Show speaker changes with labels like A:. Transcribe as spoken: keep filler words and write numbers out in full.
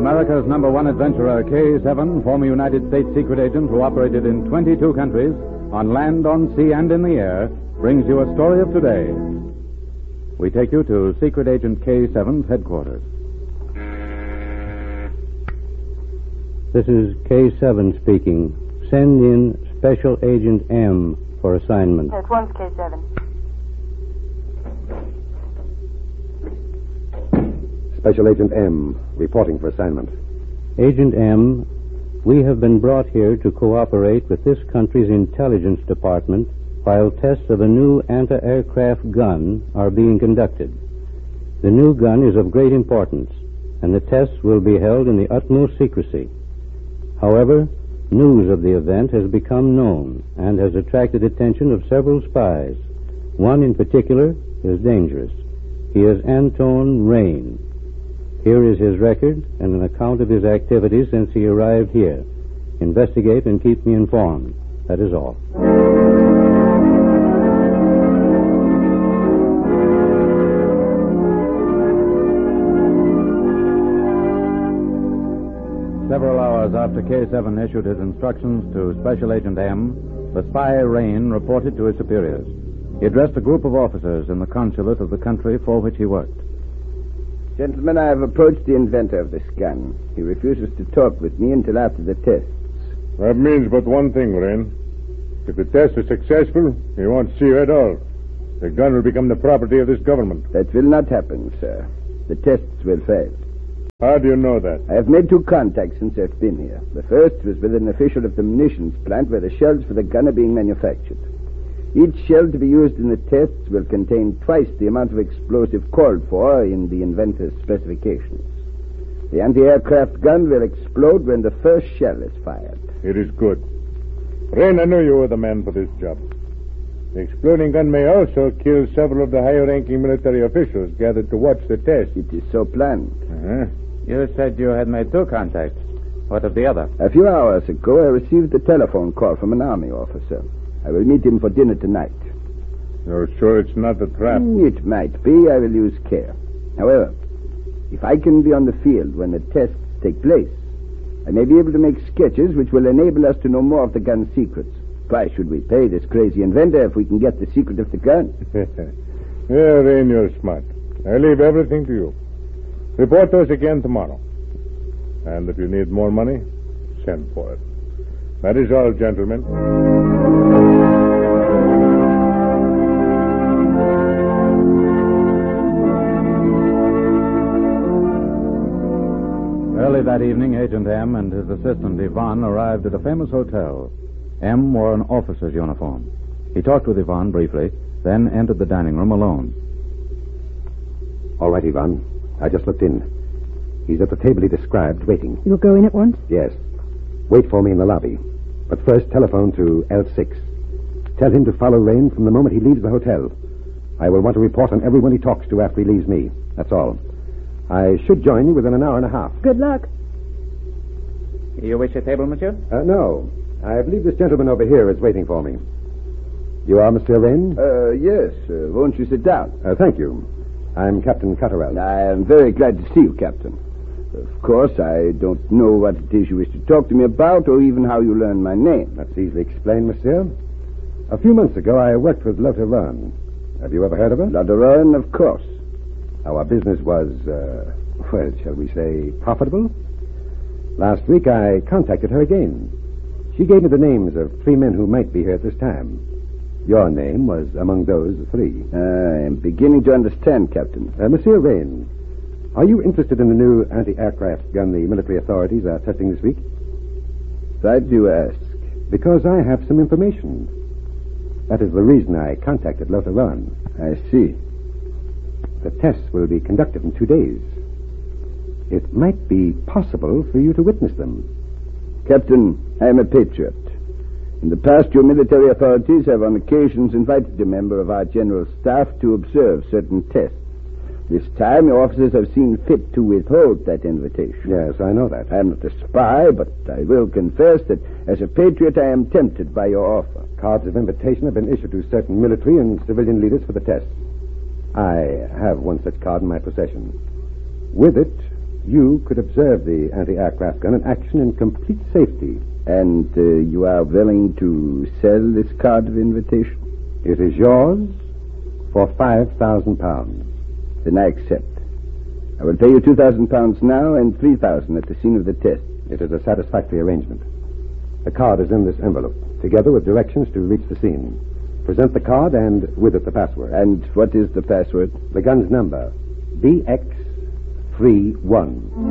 A: America's number one adventurer, K seven, former United States secret agent who operated in twenty-two countries, on land, on sea, and in the air, brings you a story of today. We take you to Secret Agent K seven's headquarters.
B: This is K seven speaking. Send in Special Agent M for assignment.
C: At once, K seven.
D: Special Agent M, reporting for assignment.
B: Agent M, we have been brought here to cooperate with this country's intelligence department while tests of a new anti-aircraft gun are being conducted. The new gun is of great importance, and the tests will be held in the utmost secrecy. However, news of the event has become known and has attracted attention of several spies. One in particular is dangerous. He is Anton Rain. Here is his record and an account of his activities since he arrived here. Investigate and keep me informed. That is all.
A: Several hours after K seven issued his instructions to Special Agent M, the spy Rain reported to his superiors. He addressed a group of officers in the consulate of the country for which he worked.
E: Gentlemen, I have approached the inventor of this gun. He refuses to talk with me until after the tests.
F: That means but one thing, Rain. If the test is successful, he won't see you at all. The gun will become the property of this government.
E: That will not happen, sir. The tests will fail.
F: How do you know that?
E: I have made two contacts since I've been here. The first was with an official of the munitions plant where the shells for the gun are being manufactured. Each shell to be used in the tests will contain twice the amount of explosive called for in the inventor's specifications. The anti-aircraft gun will explode when the first shell is fired.
F: It is good. Rain, I knew you were the man for this job. The exploding gun may also kill several of the higher-ranking military officials gathered to watch the test.
E: It is so planned.
F: Uh-huh.
A: You said you had made two contacts. What of the other?
E: A few hours ago, I received a telephone call from an army officer. I will meet him for dinner tonight.
F: You're sure it's not a trap?
E: It might be. I will use care. However, if I can be on the field when the tests take place, I may be able to make sketches which will enable us to know more of the gun's secrets. Why should we pay this crazy inventor if we can get the secret of the gun?
F: Yeah, Rain, you're smart. I leave everything to you. Report to us again tomorrow. And if you need more money, send for it. That is all, gentlemen.
A: Early that evening, Agent M and his assistant Yvonne arrived at a famous hotel. M wore an officer's uniform. He talked with Yvonne briefly, then entered the dining room alone.
D: All right, Yvonne. I just looked in. He's at the table he described, waiting.
C: You'll go in at once?
D: Yes. Wait for me in the lobby. But first, telephone to L six. Tell him to follow Rain from the moment he leaves the hotel. I will want to report on everyone he talks to after he leaves me. That's all. I should join you within an hour and a half.
C: Good luck.
A: You wish a table, monsieur?
D: Uh, no. I believe this gentleman over here is waiting for me. You are Monsieur Rain?
E: Uh, yes. Uh, won't you sit down?
D: Uh, thank you. I'm Captain Cotterell.
E: I am very glad to see you, Captain. Of course, I don't know what it is you wish to talk to me about, or even how you learned my name.
D: That's easily explained, monsieur. A few months ago, I worked with Lotte Run. Have you ever heard of her?
E: Lotte Run, of course.
D: Our business was, uh, well, shall we say, profitable? Last week, I contacted her again. She gave me the names of three men who might be here at this time. Your name was among those three.
E: I am beginning to understand, Captain.
D: Uh, Monsieur Rain, are you interested in the new anti-aircraft gun the military authorities are testing this week?
E: Why do you ask?
D: Because I have some information. That is the reason I contacted Lotte Run.
E: I see.
D: The tests will be conducted in two days. It might be possible for you to witness them.
E: Captain, I am a patriot. In the past, your military authorities have on occasions invited a member of our general staff to observe certain tests. This time, your officers have seen fit to withhold that invitation.
D: Yes, I know that.
E: I am not a spy, but I will confess that as a patriot, I am tempted by your offer.
D: Cards of invitation have been issued to certain military and civilian leaders for the tests. I have one such card in my possession. With it, you could observe the anti-aircraft gun in action in complete safety.
E: And uh, you are willing to sell this card of invitation?
D: It is yours for five thousand pounds.
E: Then I accept. I will pay you two thousand pounds now and three thousand at the scene of the test.
D: It is a satisfactory arrangement. The card is in this envelope, together with directions to reach the scene. Present the card and with it the password.
E: And what is the password?
D: The gun's number, B X three one.